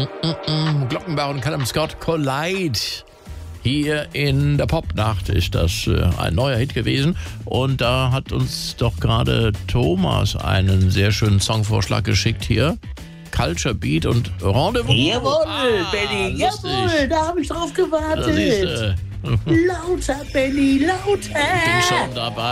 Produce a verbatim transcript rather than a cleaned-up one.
Mm-mm. Glockenbach und Callum Scott, Collide. Hier in der Popnacht ist das äh, ein neuer Hit gewesen. Und da hat uns doch gerade Thomas einen sehr schönen Songvorschlag geschickt hier. Culture Beat und Rendezvous. Jawohl, Ah, Benny, lustig. jawohl, da habe ich drauf Da siehst gewartet. du, Lauter, Benny, lauter. bin schon dabei.